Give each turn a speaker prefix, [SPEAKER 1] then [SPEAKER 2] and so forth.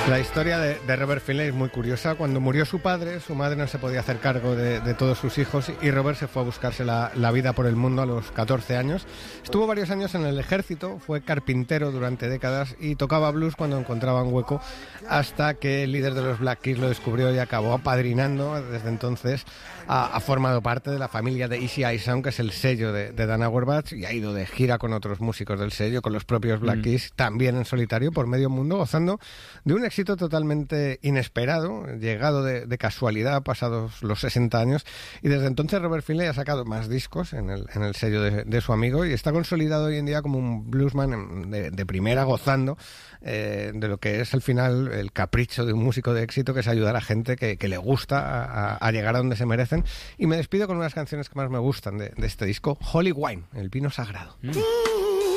[SPEAKER 1] La historia de Robert Finlay es muy curiosa. Cuando murió su padre, su madre no se podía hacer cargo de todos sus hijos y Robert se fue a buscarse la vida por el mundo a los 14 años. Estuvo varios años en el ejército, fue carpintero durante décadas y tocaba blues cuando encontraba un hueco, hasta que el líder de los Black Keys lo descubrió y acabó apadrinando. Desde entonces ha formado parte de la familia de Easy Eye Sound, que es el sello de Dan Auerbach, y ha ido de gira con otros músicos del sello, con los propios Black Keys, también en solitario por medio mundo, gozando de un éxito totalmente inesperado, llegado de casualidad pasados los 60 años, y desde entonces Robert Finlay ha sacado más discos en el sello de su amigo y está consolidado hoy en día como un bluesman de primera, gozando de lo que es al final el capricho de un músico de éxito, que es ayudar a gente que le gusta a llegar a donde se merecen. Y me despido con unas canciones que más me gustan de este disco: Holy Wine, el vino sagrado.